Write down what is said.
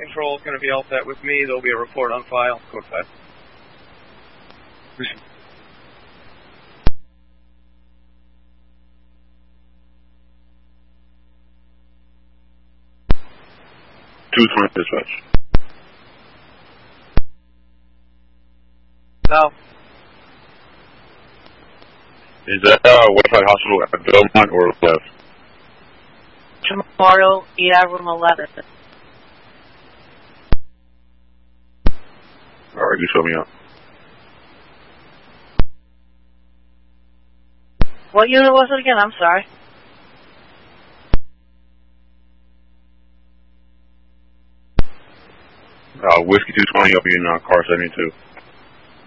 control is going to be all set with me. There'll be a report on file. Code 5. Dispatch. No. Is that Westside Hospital at Belmont or left? Memorial, room 11. Alright, you show me up. What unit was it again? I'm sorry. Whiskey 220 up in car 72.